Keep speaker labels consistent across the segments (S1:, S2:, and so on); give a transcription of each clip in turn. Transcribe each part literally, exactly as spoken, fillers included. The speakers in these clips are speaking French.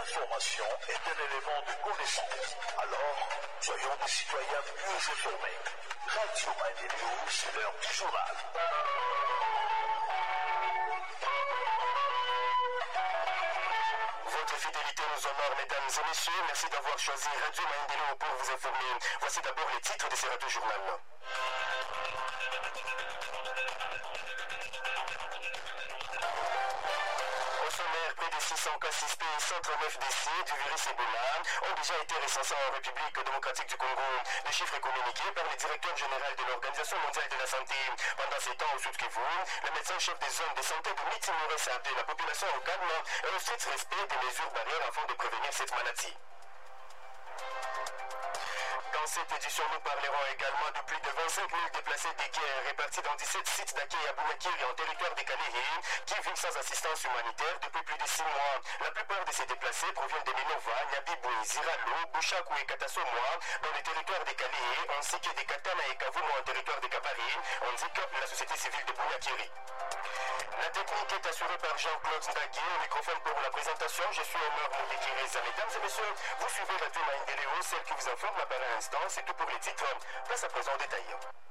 S1: l'information est un élément de connaissance. Alors, soyons des citoyens mieux informés. Radio Maendeleo, c'est l'heure du journal.
S2: Votre fidélité nous honore, mesdames et messieurs. Merci d'avoir choisi Radio Maendeleo pour vous informer. Voici d'abord les titres de ce radio-journal. Au sommaire, près de six cents cas suspects et cent trente-neuf décès du virus Ebola ont déjà été recensés en République démocratique du Congo. Les chiffres communiqués par le directeur général de l'Organisation mondiale de la santé. Pendant ces temps, au Sud Kivu, le médecin-chef des zones de santé de Mitimores a appelé la population au calme et au strict respect des mesures barrières afin de prévenir cette maladie. Dans cette édition, nous parlerons également de plus de vingt-cinq mille déplacés de guerre répartis dans dix-sept sites d'accueil à Bounakiri en territoire de Kalehe qui vivent sans assistance humanitaire depuis plus de six mois. La plupart de ces déplacés proviennent de Minova, Nyabibou, Ziralo, Bouchakou et Katasomoa dans le territoire de Kalehe ainsi que de Katana et Kavumo en territoire de Kapari, indique la société civile de Bounakiri. La technique est assurée par Jean-Claude Ndagui. Au microphone pour la présentation, je suis Omar Moudekireza. Mesdames et messieurs, vous suivez Radio Maendeleo, celle qui vous informe par un instant. C'est tout pour les titres. Place à présent en détail.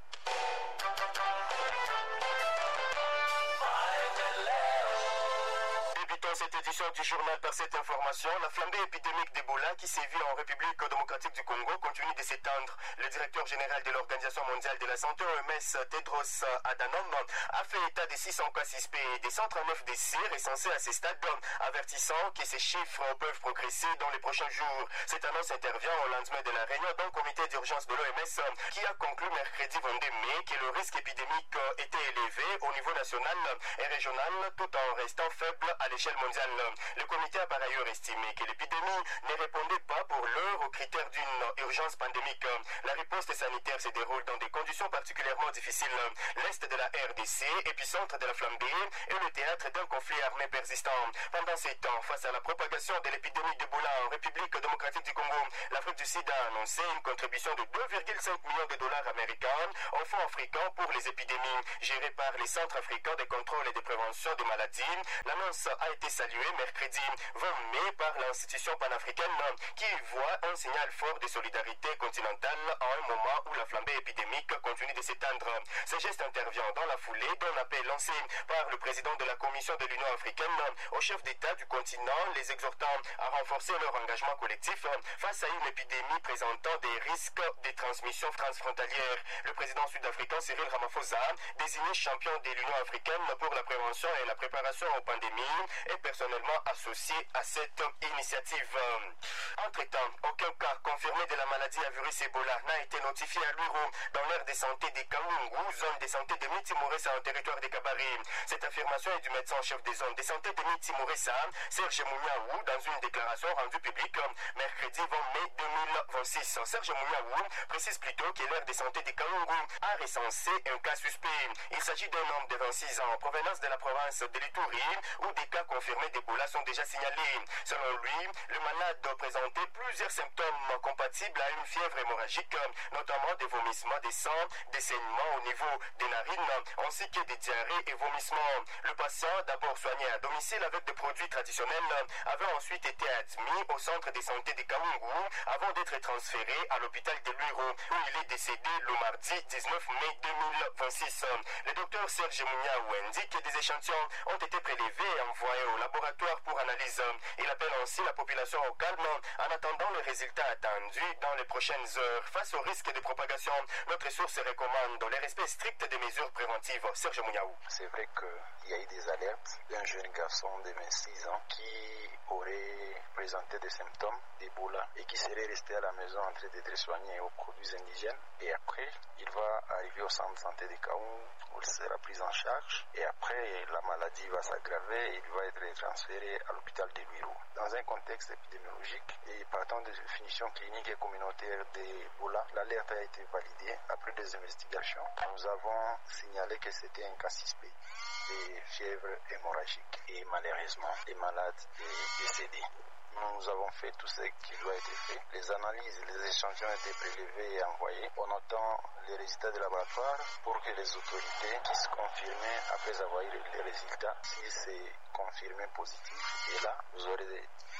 S2: Débutons cette édition du journal par cette information. La flambée épidémique d'Ebola qui sévit en République démocratique du Congo continue de s'étendre. Le directeur général de l'Organisation mondiale de la santé, O M S, Tedros Adhanom, a fait état de six cents cas suspects et de cent trente-neuf décès recensés à ce stade, avertissant que ces chiffres peuvent progresser dans les prochains jours. Cette annonce intervient au lendemain de la réunion d'un comité d'urgence de l'O M S qui a conclu mercredi vingt-deux mai que le risque épidémique était élevé au niveau national et régional tout en restant faible à l'échelle mondiale. Le comité a par ailleurs estimé que l'épidémie ne répondait pas pour l'heure aux critères d'une urgence pandémique. La riposte sanitaire se déroule dans des conditions particulièrement difficiles. L'est de la R D C, épicentre de la flambée, est le théâtre d'un conflit armé persistant. Pendant ces temps, face à la propagation de l'épidémie d'Ebola en République démocratique du Congo, l'Afrique du Sud a annoncé une contribution de deux virgule cinq millions de dollars américains au Fonds africain pour les épidémies, géré par les centres africains de contrôle et de prévention des maladies. L'annonce a été saluée mercredi vingt mai par l'institution panafricaine qui voit un signal fort de solidarité continentale à un moment où la flambée épidémique continue de s'étendre. Ce geste intervient dans la foulée d'un appel lancé par le président de la Commission de l'Union africaine aux chefs d'État du continent, les exhortant à renforcer leur engagement collectif face à une épidémie présentant des risques de transmission transfrontalière. Le président sud-africain Cyril Ramaphosa, désigné champion de l'Union africaine pour la prévention et la préparation aux pandémies, est personnellement associé à cette initiative. Entre-temps, aucun cas confirmé de la maladie à virus Ebola n'a été notifié à Luiro dans l'aire de santé de Kaungu, zone de santé de Mitimoresa en territoire de Kabari. Cette affirmation est du médecin-chef des zones de santé de Mitimoresa, Serge Mouniaou, dans une déclaration rendue publique mercredi vingt mai deux mille vingt-six. Serge Mouniaou précise plutôt que l'aire de santé de Kaungu a recensé un cas suspect. Il s'agit d'un homme de vingt-six ans en provenance de la province de l'Ituri où des cas confirmés d'Ebola sont déjà signalés. Selon lui, le malade présentait plusieurs symptômes compatibles à une fièvre hémorragique, notamment des vomissements de sang, des saignements au niveau des narines, ainsi que des diarrhées et vomissements. Le patient, d'abord soigné à domicile avec des produits traditionnels, avait ensuite été admis au centre de santé de Kaungu avant d'être transféré à l'hôpital de Luiro, où il est décédé le mardi dix-neuf mai deux mille vingt-six. Le docteur Serge Mouniaou indique que des échantillons ont été prélevés et envoyés au laboratoire pour analyse. Il appelle ainsi la population au calme en attendant les résultats attendus dans les prochaines heures. Face au risque de propagation, notre source recommande le respect strict des mesures préventives. Serge Mouniaou.
S3: C'est vrai qu'il y a eu des alertes d'un jeune garçon de vingt-six ans qui aurait présenté des symptômes d'Ebola et qui serait resté à la maison en train d'être soigné aux produits indigènes. Et après, il va arriver au centre de santé de Kaung où il sera pris en charge. Et après, la maladie va s'aggraver et il va être transféré à l'hôpital de Luiro. Dans un contexte épidémiologique et partant des définitions cliniques et communautaires d'Ebola, l'alerte a été validée après des investigations. Nous avons signalé que c'était un cas suspect de fièvre hémorragique et malheureusement, le malade est décédé. Nous avons fait tout ce qui doit être fait. Les analyses, les échantillons ont été prélevés et envoyés. On attend les résultats de laboratoire pour que les autorités puissent confirmer, après avoir eu les résultats, si c'est confirmé positif. Et là, vous aurez des, des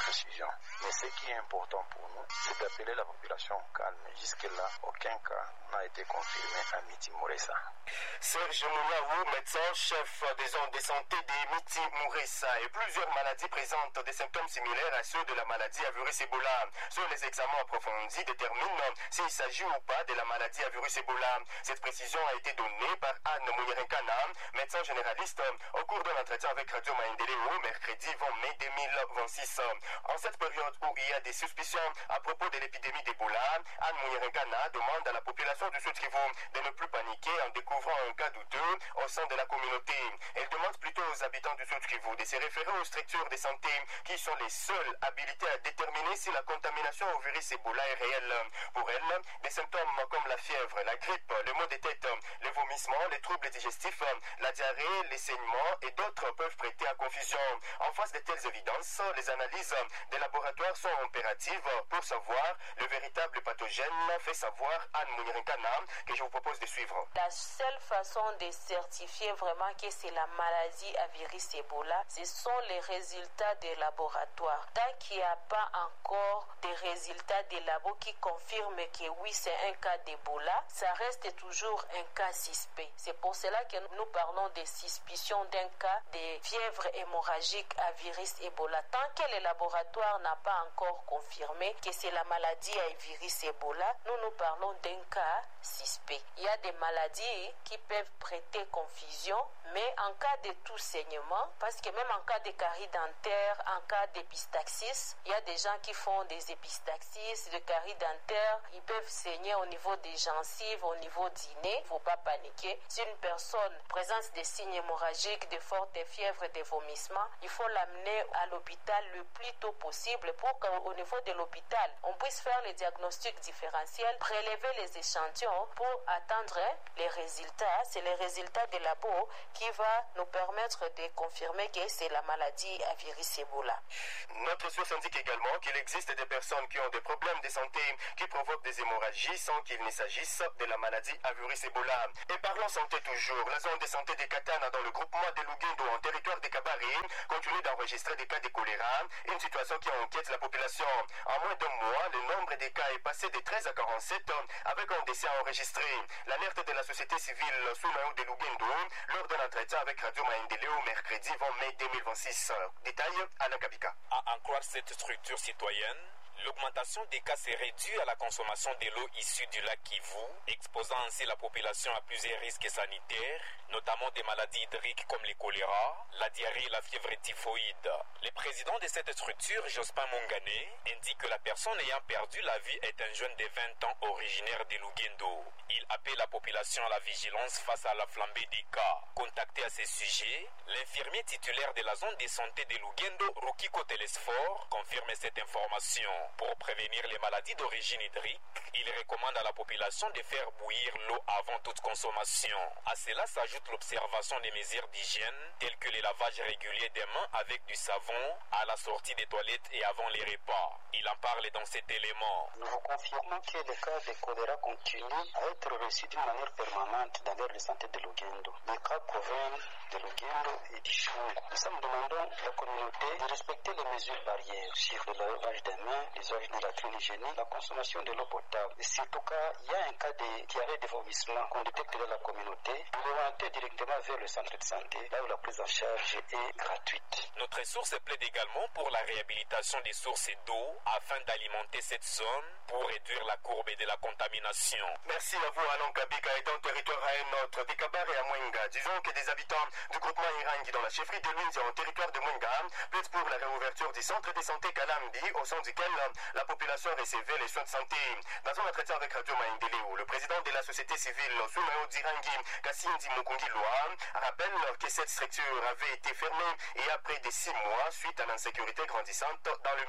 S3: précision. Mais ce qui est important pour nous, c'est d'appeler la population au calme. Jusque-là, aucun cas n'a été confirmé à Miti Mouressa.
S2: Serge Mouniaou, médecin-chef des zones de santé de Miti Mouressa, et plusieurs maladies présentent des symptômes similaires à ceux de la maladie à virus Ebola. Sur les examens approfondis déterminent s'il s'agit ou pas de la maladie à virus Ebola. Cette précision a été donnée par Anne Mounirenkana, médecin généraliste, au cours d'un entretien avec Radio Maendeleo mercredi vingt mai deux mille vingt-six. En cette période où il y a des suspicions à propos de l'épidémie d'Ebola, Anne Mounirenkana demande à la population du Sud-Kivu de ne plus paniquer en découvrant un cas douteux au sein de la communauté. Elle demande plutôt aux habitants du Sud-Kivu de se référer aux structures de santé qui sont les seules habilitées à déterminer si la contamination au virus Ebola est réelle. Pour elle, des symptômes comme la fièvre, la grippe, le maux de tête, les vomissements, les troubles digestifs, la diarrhée, les saignements et d'autres peuvent prêter à confusion. En face de telles évidences, les analyses des laboratoires sont impératives pour savoir le véritable pathogène, fait savoir Anne Mounirenkana, que je vous propose de suivre.
S4: La seule façon de certifier vraiment que c'est la maladie à virus Ebola, ce sont les résultats des laboratoires. Tant qu'il n'y a pas encore des résultats des labos qui confirment que oui, c'est un cas d'Ebola, ça reste toujours un cas suspect. C'est pour cela que nous parlons de suspicion d'un cas de fièvre hémorragique à virus Ebola. Tant que le laboratoire n'a pas encore confirmé que c'est la maladie à virus Ebola, nous nous parlons d'un cas suspect. Il y a des maladies qui peuvent prêter confusion, mais en cas de tout saignement, parce que même en cas de carie dentaire, en cas d'épistaxis, il y a des gens qui font des épistaxis, de carie dentaire, ils peuvent saigner au niveau des gencives, au niveau du nez. Il ne faut pas paniquer. Si une personne présente des signes hémorragiques, de fortes fièvres, des vomissements, il faut l'amener à l'hôpital le plus tôt possible pour qu'au niveau de l'hôpital, on puisse faire les diagnostics différentiels, prélever les échantillons pour attendre les résultats. C'est les résultats des labos qui va nous permettre de confirmer que c'est la maladie à virus Ebola.
S2: Notre source indique également qu'il existe des personnes qui ont des problèmes de santé qui provoquent des hémorragies sans qu'il ne s'agisse de la maladie à virus Ebola. Et parlons santé toujours. La zone de santé de Katana dans le groupement de Lugendo en territoire de Kabari continue d'enregistrer des cas de choléra, une situation qui inquiète la population. En moins d'un mois, le nombre de cas est passé de treize à quarante-sept avec un décès enregistré. L'alerte de la société civile sous maillot de Lugendo lors d'un entretien avec Radio Maendeleo mercredi vingt mai deux mille vingt-six. Détail, Alain Kabika.
S5: À en croire cette structure citoyenne, l'augmentation des cas serait due à la consommation de l'eau issue du lac Kivu, exposant ainsi la population à plusieurs risques sanitaires, notamment des maladies hydriques comme le choléra, la diarrhée et la fièvre typhoïde. Le président de cette structure, Jospin Mongane, indique que la personne ayant perdu la vie est un jeune de vingt ans originaire de Lugendo. Il appelle la population à la vigilance face à la flambée des cas. Contacté à ce sujet, l'infirmier titulaire de la zone de santé de Lugendo, Rukiko Telesfor, confirme cette information. Pour prévenir les maladies d'origine hydrique, il recommande à la population de faire bouillir l'eau avant toute consommation. À cela s'ajoute l'observation des mesures d'hygiène, telles que le lavage régulier des mains avec du savon à la sortie des toilettes et avant les repas. Il en parle dans cet élément.
S6: Nous vous confirmons que les cas de choléra continuent à être reçus d'une manière permanente dans l'aire de santé de Lugendo. Les cas proviennent de Lugendo et du Chungu. Nous demandons à la communauté de respecter les mesures barrières sur le lavage des mains, les usages de la latrine hygiénique, la consommation de l'eau potable. Et si en tout cas, il y a un cas de diarrhée de vomissement qu'on détecte dans la communauté, nous l'orientons directement vers le centre de santé, là où la prise en charge est gratuite.
S5: Notre source plaide également pour la réhabilitation des sources d'eau afin d'alimenter cette zone pour réduire la courbe de la contamination.
S2: Merci à vous, Alain Kabika, et d'un territoire à un autre, de Kabar et à Mwenga. Disons que des habitants du groupement Irangi dans la chefferie de l'Union en territoire de Mwenga plaident pour la réouverture du centre de santé Kalambi, au sein duquel la population recevait les soins de santé. Dans un entretien avec Radio Maendeleo, le président de la société civile, Soumayo Dirangi Kassindi Mukungiloa, rappelle que cette structure avait été fermée et après des six mois suite à l'insécurité grandissante dans le